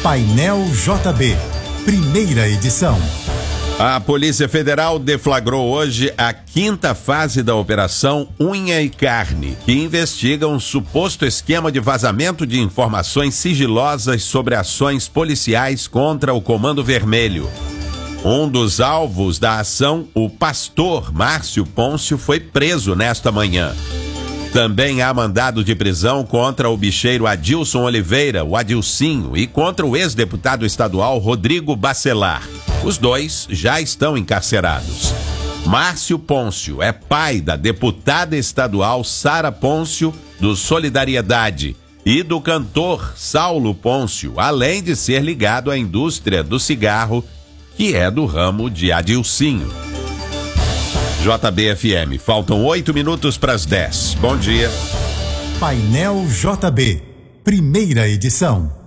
Painel JB, primeira edição. A Polícia Federal deflagrou hoje a 5ª fase da Operação Unha e Carne, que investiga um suposto esquema de vazamento de informações sigilosas sobre ações policiais contra o Comando Vermelho. Um dos alvos da ação, o pastor Márcio Pôncio, foi preso nesta manhã. Também há mandado de prisão contra o bicheiro Adilson Oliveira, o Adilcinho, e contra o ex-deputado estadual Rodrigo Bacelar. Os dois já estão encarcerados. Márcio Pôncio é pai da deputada estadual Sara Pôncio, do Solidariedade, e do cantor Saulo Pôncio, além de ser ligado à indústria do cigarro, que é do ramo de Adilcinho. JB-FM, faltam 8 minutos para as 10. Bom dia. Painel JB, primeira edição.